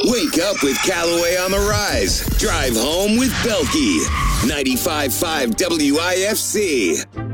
Wake up with Callaway on the Rise. Drive home with Belky. 95.5 WIFC.